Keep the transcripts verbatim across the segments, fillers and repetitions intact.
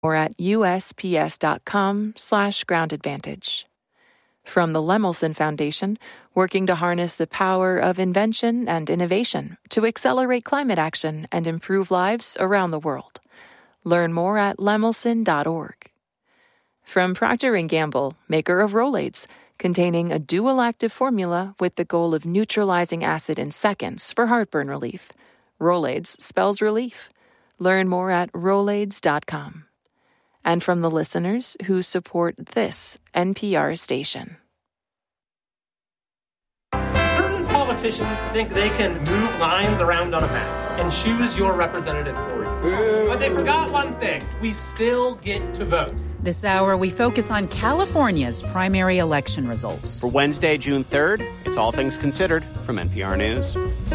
or at usps.com slash groundadvantage. From the Lemelson Foundation, working to harness the power of invention and innovation to accelerate climate action and improve lives around the world. Learn more at lemelson dot org. From Procter and Gamble, maker of Rolaids, containing a dual-active formula with the goal of neutralizing acid in seconds for heartburn relief. Rolaids spells relief. Learn more at rolaids dot com. And from the listeners who support this N P R station. Certain politicians think they can move lines around on a map and choose your representative for you. But they forgot one thing. We still get to vote. This hour, we focus on California's primary election results. For Wednesday, June third, it's All Things Considered from N P R News.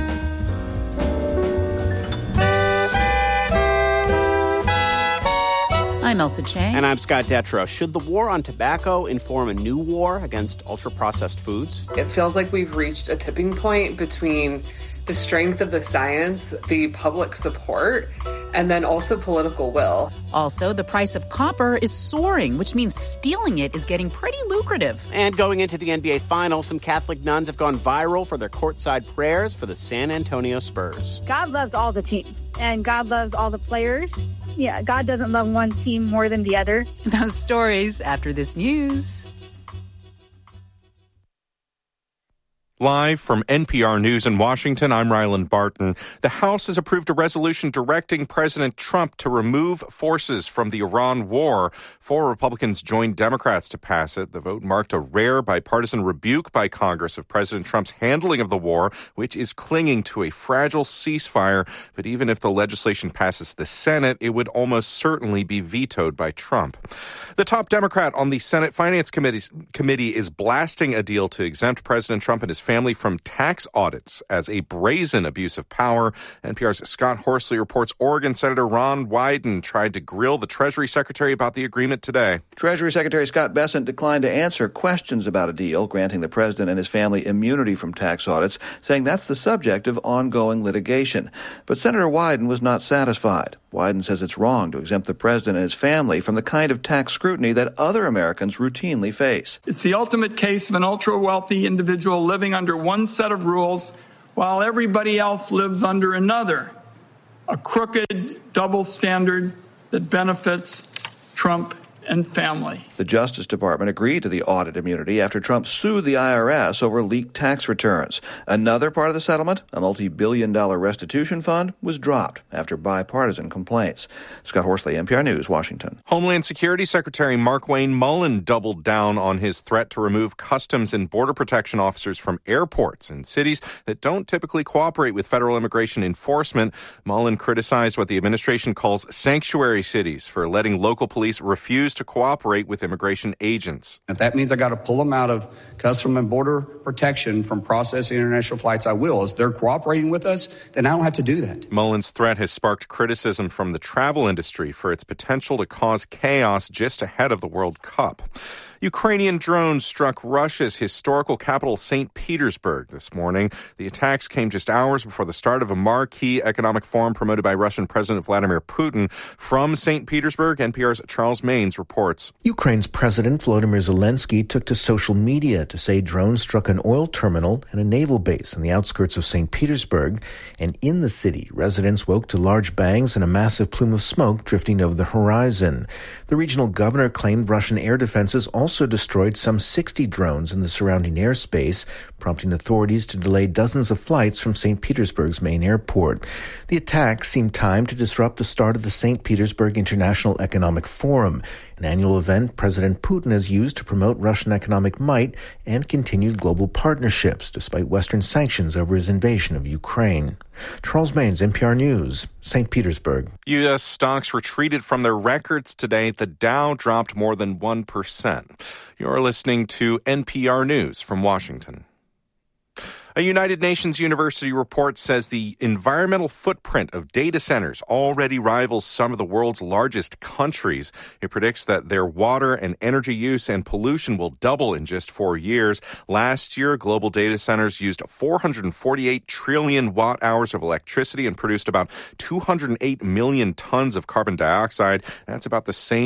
I'm Elsa Chang. And I'm Scott Detrow. Should the war on tobacco inform a new war against ultra-processed foods? It feels like we've reached a tipping point between the strength of the science, the public support, and then also political will. Also, the price of copper is soaring, which means stealing it is getting pretty lucrative. And going into the N B A Finals, some Catholic nuns have gone viral for their courtside prayers for the San Antonio Spurs. God loves all the teams, and God loves all the players. Yeah, God doesn't love one team more than the other. Those stories after this news. Live from N P R News in Washington, I'm Ryland Barton. The House has approved a resolution directing President Trump to remove forces from the Iran war. Four Republicans joined Democrats to pass it. The vote marked a rare bipartisan rebuke by Congress of President Trump's handling of the war, which is clinging to a fragile ceasefire. But even if the legislation passes the Senate, it would almost certainly be vetoed by Trump. The top Democrat on the Senate Finance Committee, committee is blasting a deal to exempt President Trump and his family from tax audits as a brazen abuse of power. N P R's Scott Horsley reports Oregon Senator Ron Wyden tried to grill the Treasury Secretary about the agreement today. Treasury Secretary Scott Bessent declined to answer questions about a deal granting the president and his family immunity from tax audits, saying that's the subject of ongoing litigation. But Senator Wyden was not satisfied. Wyden says it's wrong to exempt the president and his family from the kind of tax scrutiny that other Americans routinely face. It's the ultimate case of an ultra-wealthy individual living under one set of rules while everybody else lives under another. A crooked double standard that benefits Trump and family. The Justice Department agreed to the audit immunity after Trump sued the I R S over leaked tax returns. Another part of the settlement, a multi-billion dollar restitution fund, was dropped after bipartisan complaints. Scott Horsley, N P R News, Washington. Homeland Security Secretary Markwayne Mullin doubled down on his threat to remove Customs and Border Protection officers from airports in cities that don't typically cooperate with federal immigration enforcement. Mullin criticized what the administration calls sanctuary cities for letting local police refuse to cooperate with immigration agents. If that means I got to pull them out of Customs and Border Protection from processing international flights, I will. As they're cooperating with us, then I don't have to do that. Mullin's threat has sparked criticism from the travel industry for its potential to cause chaos just ahead of the World Cup. Ukrainian drones struck Russia's historical capital, Saint Petersburg, this morning. The attacks came just hours before the start of a marquee economic forum promoted by Russian President Vladimir Putin. From Saint Petersburg, N P R's Charles Maines reports. Ukraine's President Volodymyr Zelensky took to social media to say drones struck an oil terminal and a naval base on the outskirts of Saint Petersburg. And in the city, residents woke to large bangs and a massive plume of smoke drifting over the horizon. The regional governor claimed Russian air defenses also also destroyed some sixty drones in the surrounding airspace, prompting authorities to delay dozens of flights from Saint Petersburg's main airport. The attacks seemed timed to disrupt the start of the Saint Petersburg International Economic Forum, an annual event President Putin has used to promote Russian economic might and continued global partnerships, despite Western sanctions over his invasion of Ukraine. Charles Maines, N P R News, Saint Petersburg. U S stocks retreated from their records today. The Dow dropped more than one percent. You're listening to N P R News from Washington. A United Nations University report says the environmental footprint of data centers already rivals some of the world's largest countries. It predicts that their water and energy use and pollution will double in just four years. Last year, global data centers used four hundred forty-eight trillion watt hours of electricity and produced about two hundred eight million tons of carbon dioxide. That's about the same